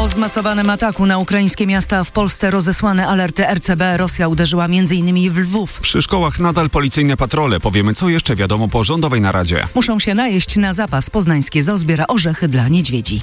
Po zmasowanym ataku na ukraińskie miasta w Polsce rozesłane alerty RCB. Rosja uderzyła m.in. w Lwów. Przy szkołach nadal policyjne patrole. Powiemy, co jeszcze wiadomo po rządowej naradzie. Muszą się najeść na zapas. Poznańskie zoo zbiera orzechy dla niedźwiedzi.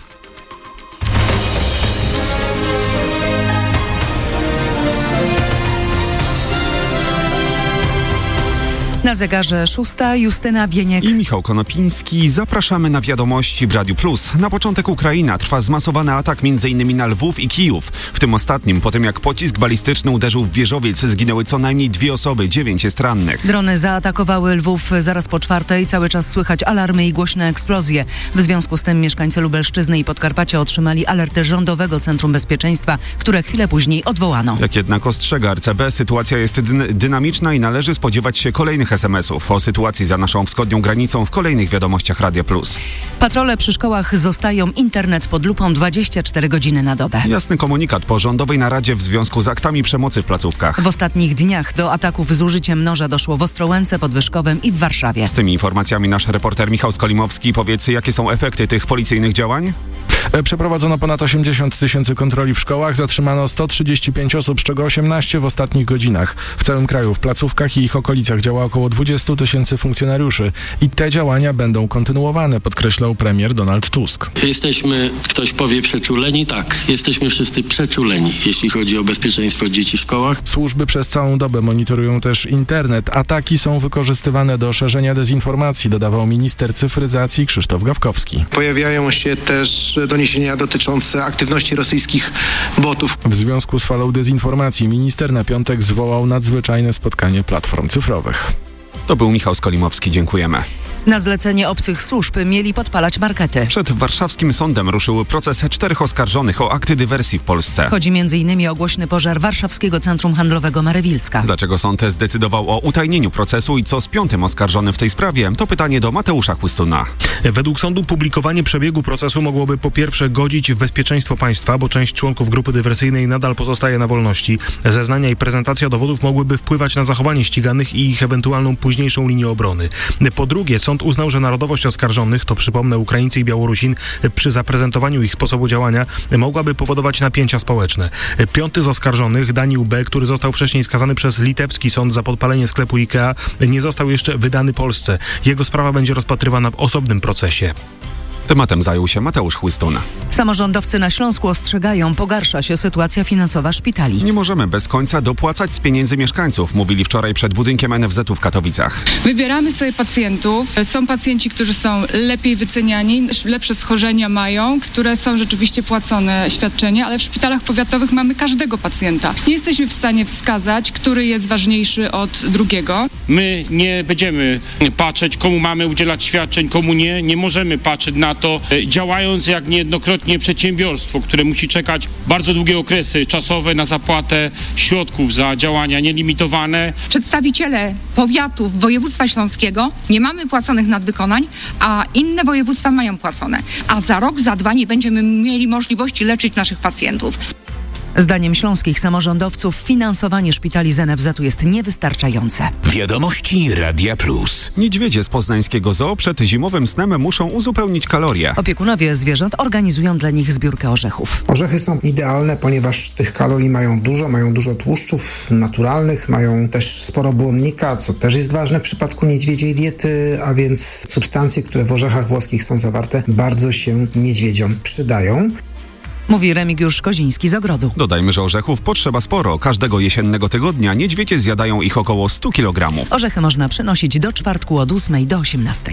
Na zegarze 6, Justyna Bieniek i Michał Konopiński. Zapraszamy na wiadomości w Radiu Plus. Na początek Ukraina. Trwa zmasowany atak m.in. na Lwów i Kijów. W tym ostatnim, po tym jak pocisk balistyczny uderzył w Wieżowiec, zginęły co najmniej 2 osoby, 9 jest rannych. Drony zaatakowały Lwów zaraz po 4:00. Cały czas słychać alarmy i głośne eksplozje. W związku z tym mieszkańcy Lubelszczyzny i Podkarpacia otrzymali alerty Rządowego Centrum Bezpieczeństwa, które chwilę później odwołano. Jak jednak ostrzega RCB, sytuacja jest dynamiczna i należy spodziewać się kolejnych SMS-ów. O sytuacji za naszą wschodnią granicą w kolejnych wiadomościach Radia Plus. Patrole przy szkołach zostają, internet pod lupą 24 godziny na dobę. Jasny komunikat po rządowej naradzie w związku z aktami przemocy w placówkach. W ostatnich dniach do ataków z użyciem noża doszło w Ostrołęce, Podwyżkowem i w Warszawie. Z tymi informacjami nasz reporter Michał Skolimowski. Powiedz, jakie są efekty tych policyjnych działań? Przeprowadzono ponad 80 000 kontroli w szkołach, zatrzymano 135 osób, z czego 18 w ostatnich godzinach. W całym kraju w placówkach i ich okolicach działa około 20 000 funkcjonariuszy i te działania będą kontynuowane, podkreślał premier Donald Tusk. Jesteśmy, ktoś powie, przeczuleni? Tak, jesteśmy wszyscy przeczuleni, jeśli chodzi o bezpieczeństwo dzieci w szkołach. Służby przez całą dobę monitorują też internet. Ataki są wykorzystywane do szerzenia dezinformacji, dodawał minister cyfryzacji Krzysztof Gawkowski. Pojawiają się też doniesienia dotyczące aktywności rosyjskich botów. W związku z falą dezinformacji minister na piątek zwołał nadzwyczajne spotkanie platform cyfrowych. To był Michał Skolimowski. Dziękujemy. Na zlecenie obcych służb mieli podpalać markety. Przed warszawskim sądem ruszył proces 4 oskarżonych o akty dywersji w Polsce. Chodzi m.in. o głośny pożar Warszawskiego Centrum Handlowego Marewilska. Dlaczego sąd zdecydował o utajnieniu procesu i co z 5. oskarżonym w tej sprawie? To pytanie do Mateusza Chłystuna. Według sądu publikowanie przebiegu procesu mogłoby po pierwsze godzić w bezpieczeństwo państwa, bo część członków grupy dywersyjnej nadal pozostaje na wolności. Zeznania i prezentacja dowodów mogłyby wpływać na zachowanie ściganych i ich ewentualną późniejszą linię obrony. Po drugie, sąd uznał, że narodowość oskarżonych, to przypomnę Ukraińcy i Białorusin, przy zaprezentowaniu ich sposobu działania mogłaby powodować napięcia społeczne. 5. z oskarżonych, Daniel B., który został wcześniej skazany przez litewski sąd za podpalenie sklepu IKEA, nie został jeszcze wydany Polsce. Jego sprawa będzie rozpatrywana w osobnym procesie. Tematem zajął się Mateusz Chłystun. Samorządowcy na Śląsku ostrzegają, pogarsza się sytuacja finansowa szpitali. Nie możemy bez końca dopłacać z pieniędzy mieszkańców, mówili wczoraj przed budynkiem NFZ-u w Katowicach. Wybieramy sobie pacjentów. Są pacjenci, którzy są lepiej wyceniani, lepsze schorzenia mają, które są rzeczywiście płacone świadczenia, ale w szpitalach powiatowych mamy każdego pacjenta. Nie jesteśmy w stanie wskazać, który jest ważniejszy od drugiego. My nie będziemy patrzeć, komu mamy udzielać świadczeń, komu nie. Nie możemy patrzeć na to, działając jak niejednokrotnie przedsiębiorstwo, które musi czekać bardzo długie okresy czasowe na zapłatę środków za działania nielimitowane. Przedstawiciele powiatów województwa śląskiego nie mamy płaconych nadwykonań, a inne województwa mają płacone. A za rok, za 2 nie będziemy mieli możliwości leczyć naszych pacjentów. Zdaniem śląskich samorządowców finansowanie szpitali z NFZ-u jest niewystarczające. Wiadomości Radia Plus. Niedźwiedzie z poznańskiego zoo przed zimowym snem muszą uzupełnić kalorie. Opiekunowie zwierząt organizują dla nich zbiórkę orzechów. Orzechy są idealne, ponieważ tych kalorii mają dużo tłuszczów naturalnych, mają też sporo błonnika, co też jest ważne w przypadku niedźwiedziej diety, a więc substancje, które w orzechach włoskich są zawarte, bardzo się niedźwiedziom przydają. Mówi Remigiusz Koziński z Ogrodu. Dodajmy, że orzechów potrzeba sporo. Każdego jesiennego tygodnia niedźwiedzie zjadają ich około 100 kg. Orzechy można przynosić do czwartku od 8 do 18.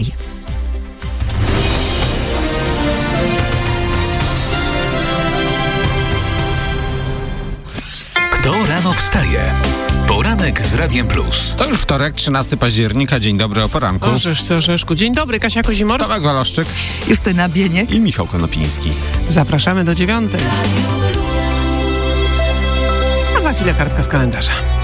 Kto rano wstaje? Poranek z Radiem Plus. To już wtorek, 13 października. Dzień dobry o poranku. Orzeszku. Dzień dobry, Kasia Kozimor. Tomek Waloszczyk. Justyna Bieniek i Michał Konopiński. Zapraszamy do 9. A za chwilę kartka z kalendarza.